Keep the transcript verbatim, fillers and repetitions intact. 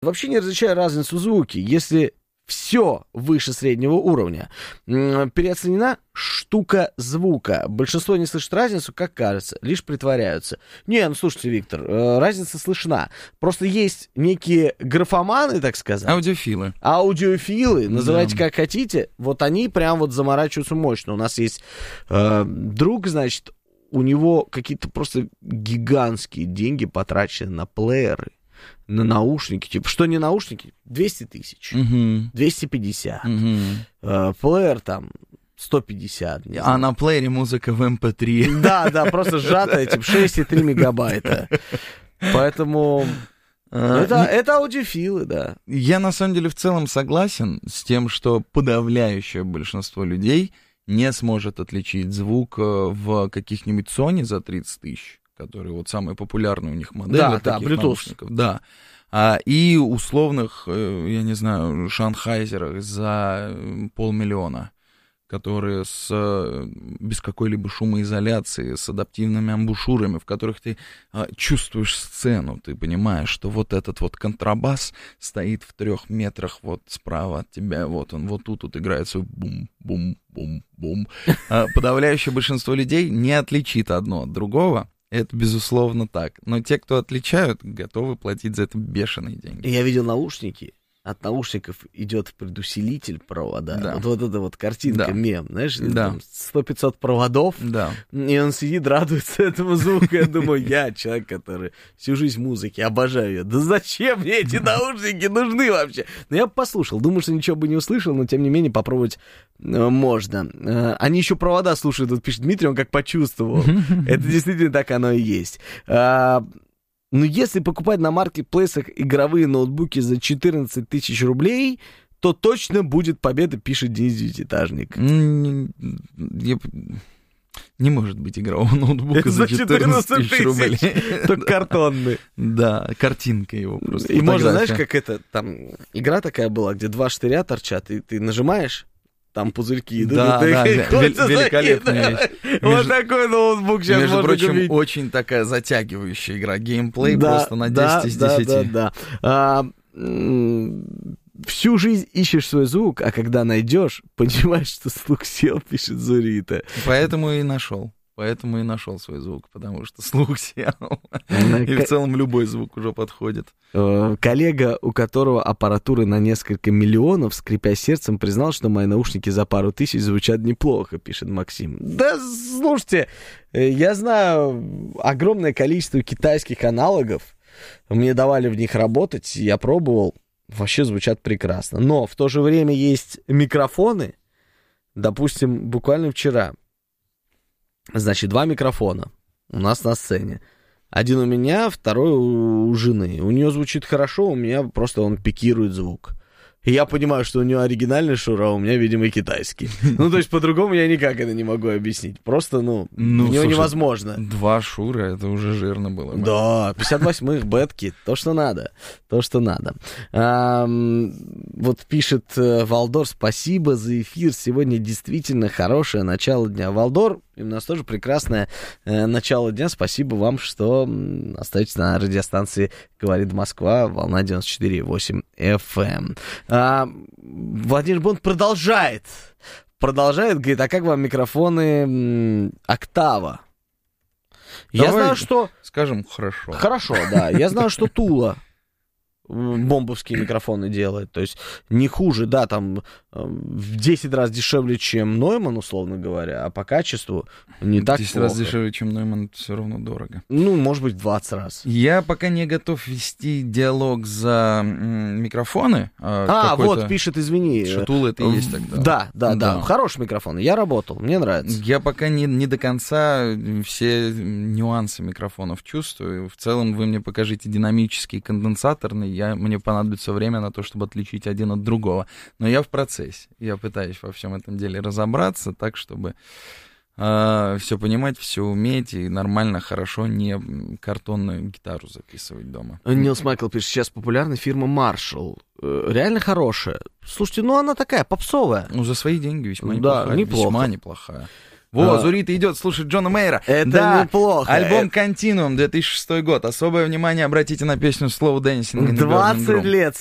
вообще не различаю разницу в звуке. Если все выше среднего уровня, переоценена штука звука. Большинство не слышит разницу, как кажется, лишь притворяются. Не, ну слушайте, Виктор, разница слышна. Просто есть некие графоманы, так сказать. Аудиофилы. Аудиофилы, называйте да. как хотите. Вот они прям вот заморачиваются мощно. У нас есть э, друг, значит, у него какие-то просто гигантские деньги потрачены на плееры, на наушники. Типа, что не наушники? двести тысяч. Угу. двести пятьдесят. Угу. Э, плеер там сто пятьдесят. А на плеере музыка в эм пэ три. Да, да, просто сжатая, типа шесть и три мегабайта. Поэтому... Это, это аудиофилы, да. Я, на самом деле, в целом согласен с тем, что подавляющее большинство людей не сможет отличить звук в каких-нибудь Sony за тридцать тысяч, которые вот самые популярные у них модели. Да, да, таких Bluetooth. Наушников. Да. А, и условных, я не знаю, шанхайзерах за полмиллиона, которые с, без какой-либо шумоизоляции, с адаптивными амбушюрами, в которых ты а, чувствуешь сцену, ты понимаешь, что вот этот вот контрабас стоит в трех метрах вот справа от тебя, вот он, вот тут вот играет свой бум-бум-бум-бум. А, подавляющее большинство людей не отличит одно от другого. Это, безусловно, так. Но те, кто отличают, готовы платить за это бешеные деньги. Я видел наушники. От наушников идет предусилитель провода. Да. Вот, вот эта вот картинка, да. мем, знаешь, да. сто-пятьсот проводов, да. и он сидит, радуется этому звуку. Я думаю, я человек, который всю жизнь в музыке, обожаю ее. Да зачем мне эти наушники нужны вообще? Но я бы послушал. Думаю, что ничего бы не услышал, но тем не менее попробовать э, можно. Э, они еще провода слушают, тут пишет Дмитрий, он как почувствовал. Это действительно так оно и есть. Но если покупать на маркетплейсах игровые ноутбуки за четырнадцать тысяч рублей, то точно будет победа, пишет Денис Девятиэтажник. Не, не, не может быть игрового ноутбука за четырнадцать тысяч рублей. Только картонный. Да, картинка его просто. И можно, знаешь, как это, там, игра такая была, где два штыря торчат, и ты нажимаешь, там пузырьки идут. Да, да, великолепная вещь. Вот такой ноутбук сейчас Между можно прочим, купить. очень такая затягивающая игра. Геймплей да, просто на да, десять из да, десяти. Да, да, а, м- всю жизнь ищешь свой звук, а когда найдешь, понимаешь, что слух сел, пишет Зурита. Поэтому и нашел. Поэтому и нашел свой звук, потому что слух сел. И в целом любой звук уже подходит. Коллега, у которого аппаратура на несколько миллионов, скрипя сердцем, признал, что мои наушники за пару тысяч звучат неплохо, пишет Максим. Да, слушайте, я знаю огромное количество китайских аналогов. Мне давали в них работать, я пробовал. Вообще звучат прекрасно. Но в то же время есть микрофоны. Допустим, буквально вчера. Значит, два микрофона у нас на сцене. Один у меня, второй у жены. У нее звучит хорошо, у меня просто он пикирует звук. И я понимаю, что у нее оригинальный Шура, а у меня, видимо, китайский. Ну, то есть, по-другому я никак это не могу объяснить. Просто, ну, ну у него слушай, невозможно. Два Шура, это уже жирно было. Да, пятьдесят восьмых, бетки, то, что надо. То, что надо. А, вот пишет Валдор, спасибо за эфир. Сегодня действительно хорошее начало дня. Валдор, у нас тоже прекрасное э, начало дня. Спасибо вам, что м, остаетесь на радиостанции «Говорит Москва», волна девяносто четыре и восемь эф эм. А, Владимир Бонд продолжает. Продолжает, говорит, а как вам микрофоны м, «Октава»? Давай Я знаю, что... Скажем, хорошо. Хорошо, да. Я знаю, что Тула бомбовские микрофоны делает. То есть не хуже, да, там в десять раз дешевле, чем Нойман, условно говоря, а по качеству не так десять плохо. раз дешевле, чем Нойман, все равно дорого. Ну, может быть, двадцать раз. Я пока не готов вести диалог за м, микрофоны. А, а вот, пишет, извини. Что Тула это и есть тогда. Да, да, да, да. Хороший микрофон. Я работал, мне нравится. Я пока не, не до конца все нюансы микрофонов чувствую. В целом вы мне покажите динамический, конденсаторный. Я, мне понадобится время на то, чтобы отличить один от другого. Но я в процессе. Я пытаюсь во всем этом деле разобраться так, чтобы э, все понимать, все уметь и нормально, хорошо, не картонную гитару записывать дома. Нилс Майкл пишет, сейчас популярна фирма Marshall. Реально хорошая. Слушайте, ну она такая попсовая. Ну, за свои деньги весьма да, неплохая. неплохо. Весьма неплохая. Во, А. Зурита идет слушать Джона Мейера. Это да, неплохо. альбом Это- «Континуум», две тысячи шестой год. Особое внимание обратите на песню «Slow Dancing in the Burning двадцать Room». лет